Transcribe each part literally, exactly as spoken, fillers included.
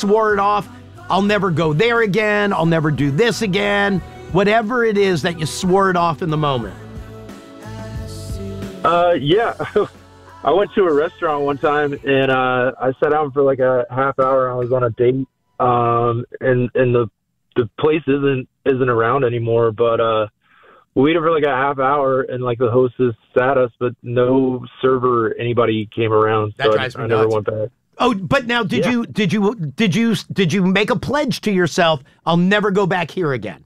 swore it off. I'll never go there again. I'll never do this again. Whatever it is that you swore it off in the moment. Uh, yeah. I went to a restaurant one time, and uh, I sat down for like a half hour. I was on a date, um, and and the the place isn't isn't around anymore. But uh, we waited for like a half hour, and like the hostess sat us, but no server, anybody came around. That so drives I, me I never nuts. went back. Oh, but now did Yeah. you did you did you did you make a pledge to yourself? I'll never go back here again.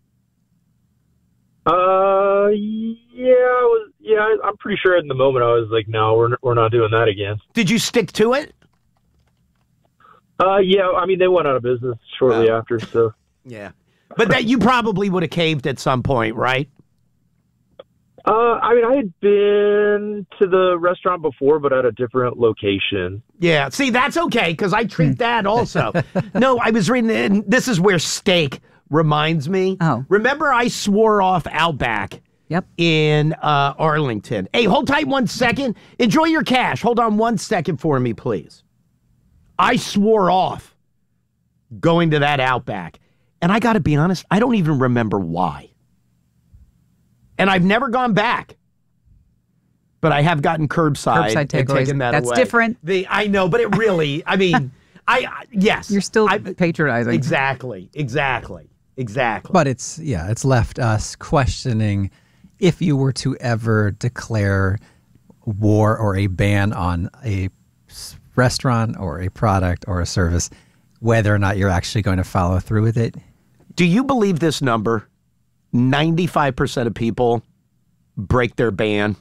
Uh, yeah, I was. Yeah, I- I'm pretty sure in the moment I was like, no, we're we're not doing that again. Did you stick to it? Uh, yeah, I mean they went out of business shortly Oh. after, so. Yeah. But that you probably would have caved at some point, right? Uh, I mean, I had been to the restaurant before, but at a different location. Yeah. See, that's okay because I treat that also. No, I was reading, and this is where steak reminds me. Oh. Remember, I swore off Outback. Yep. In uh, Arlington. Hey, hold tight one second. Enjoy your cash. Hold on one second for me, please. I swore off going to that Outback. And I got to be honest, I don't even remember why. And I've never gone back. But I have gotten curbside, Curbside and takeaways. taken that That's away. different. The, I know, but it really, I mean, I, I yes. You're still I, patronizing. Exactly, exactly, exactly. But it's, yeah, it's left us questioning if you were to ever declare war or a ban on a s- restaurant or a product or a service, whether or not you're actually going to follow through with it. Do you believe this number? ninety-five percent of people break their ban.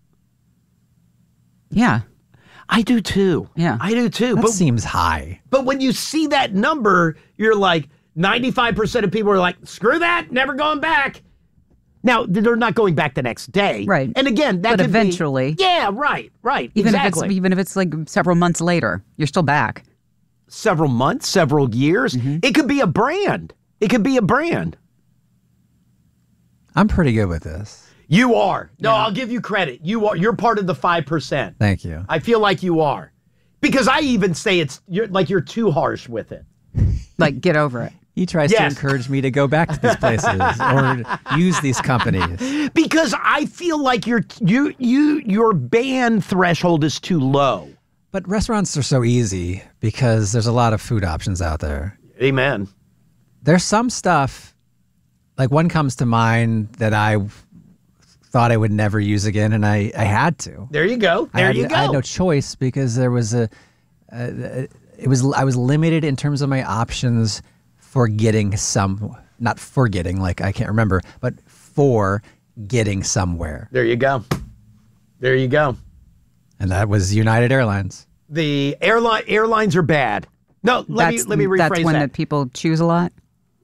Yeah. I do too. Yeah. I do too. That But, seems high. but when you see that number, you're like, ninety-five percent of people are like, screw that, never going back. Now, they're not going back the next day. Right. And again, that But could be- eventually. yeah, right, right. Even exactly. if it's even if it's like several months later, you're still back. Several months, several years. Mm-hmm. It could be a brand. It could be a brand. I'm pretty good with this. You are. No, I'll give you credit. You are. You're part of the five percent. Thank you. I feel like you are. Because I even say it's you're, like you're too harsh with it. Like, get over it. He tries Yes. to encourage me to go back to these places or use these companies. Because I feel like your you you your ban threshold is too low. But restaurants are so easy because there's a lot of food options out there. Amen. There's some stuff, like one comes to mind that I thought I would never use again, and I, I had to. There you go. I There had, you go. I had no choice because there was a, a, it was I was limited in terms of my options for getting some, not for getting, like I can't remember, but for getting somewhere. There you go. There you go. And that was United Airlines. The airline airlines are bad. No, let that's me let me rephrase that's when that. the people choose a lot.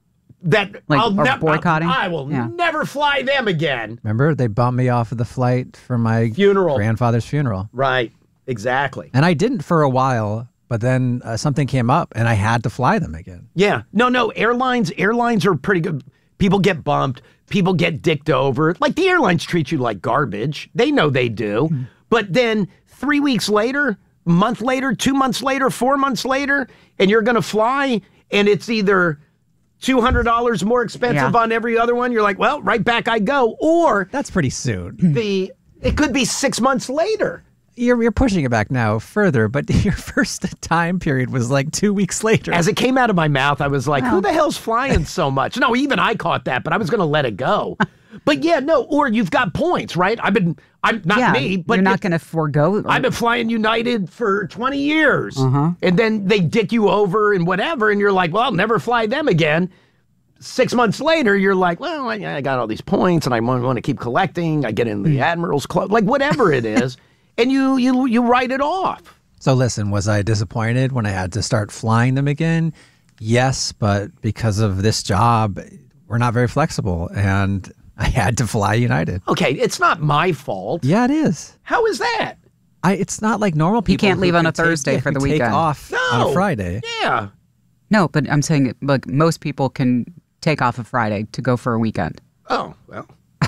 that like, I'll or never boycotting? I will Yeah. never fly them again. Remember, they bumped me off of the flight for my Funeral. grandfather's funeral. Right. Exactly. And I didn't for a while, but then uh, something came up and I had to fly them again. Yeah. No, no. Airlines, airlines are pretty good. People get bumped. People get dicked over. Like the airlines treat you like garbage. They know they do. Mm-hmm. But then three weeks later, a month later, two months later, four months later, and you're going to fly and it's either two hundred dollars more expensive Yeah. on every other one. You're like, well, right back I go. Or That's pretty soon. the it could be six months later. You're, you're pushing it back now further, but your first time period was like two weeks later. As it came out of my mouth, I was like, who the hell's flying so much? No, even I caught that, but I was going to let it go. But yeah, no, or you've got points, right? I've been, I'm not yeah, me, but you're not it- going to forego. I've been flying United for twenty years. Uh-huh. And then they dick you over and whatever, and you're like, well, I'll never fly them again. Six months later, you're like, well, I, I got all these points and I want, want to keep collecting. I get in the Admiral's Club, like whatever it is. And you, you, you write it off. So listen, was I disappointed when I had to start flying them again? Yes, but because of this job, we're not very flexible, and I had to fly United. Okay, it's not my fault. Yeah, it is. How is that? I. It's not like normal people. can't who leave on can a Thursday take, for the who take weekend. off No. on a Friday. Yeah. No, but I'm saying, like, most people can take off a Friday to go for a weekend. Oh, well,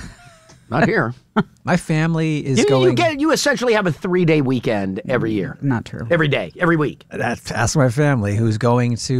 not here. My family is You, going. you get you essentially have a three day weekend every year, Not true. every day, every week. That's ask my family who's going to